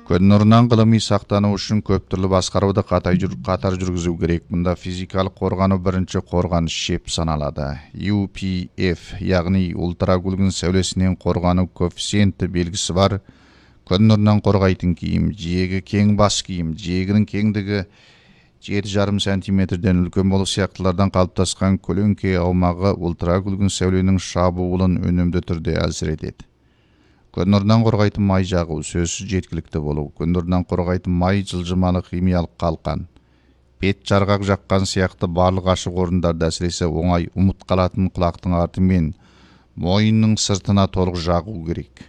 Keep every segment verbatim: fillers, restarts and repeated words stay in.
Күн нұрынан ғылыми сақтану үшін көп түрлі басқаруды қатар жүргізу керек. Мұнда физикалық қорғану бірінші қорғаныш шеп саналады. ю пи эф, яғни ультrakүлгін сәулесінен қорғану коэффициенті белгісі бар. Күн нұрынан қорғайтын киім, жиегі кең бас киім, жиегінің кеңдігі жеті жарым сантиметрден үлкен болу сияқтылардан қалыптасқан көлеңке аумағы ультrakүлгін сәуленің шабуылын өнімді түрде әсер етеді. Күн нұрынан қорғайтын май жағу сөзсіз жеткілікті болу. Күн нұрынан қорғайтын май жылжымалы химиялық қалқан. Бет жарғақ жаққан сияқты барлық ашық орындарда әсіресе оңай ұмыт қалатын құлақтың арты мен мойынның сыртына толық жағу керек.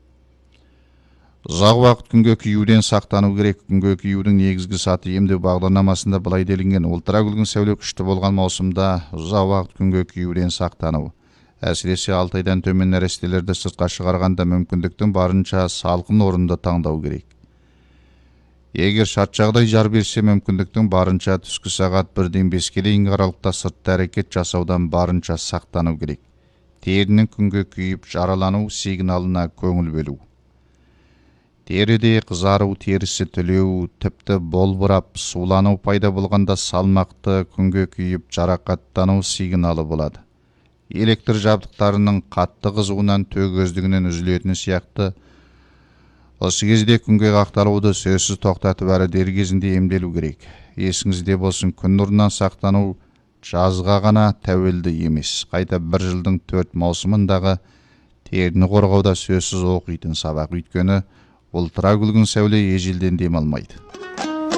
Ұзақ уақыт күнге күйуден сақтану керек. Күнге күйудің негізгі саты емдеу бағдарламасында былай делінген: ультракүлгін сәуле күшті болған маусымда ұзақ уақыт күнге күйуден сақтану. Әсіресе алты айдан төмен нәрестелерді сыртқа шығарғанда мүмкіндіктің барынша салқын орынды таңдау керек. Егер шарт жағдай жар берсе, мүмкіндіктің барынша түскі сағат бірден беске дейінгі аралықта сыртта әрекет жасаудан барынша сақтану керек. Терінің күнге күйіп жаралану сигналына көңіл бөлу. Теріде қызару, терісі түлеу, тіпті болбырап, сулану пайда болғанда салмақты күнге күйіп жарақаттану сигналы болады. Электр жабдықтарының қатты қызуынан төгөздігінен үзілетіні сияқты. Осы кезде күнге қақталуды сөзсіз тоқтатып әрі дер кезінде емделу керек. Есіңізде болсын, күн нұрынан сақтану жазға ғана тәуелді емес. Қайта бір жылдың төрт маусымындағы теріні қорғауда сөзсіз оқитын сабақ. Өйткені ультракүлгін сәуле ежелден демалмайды.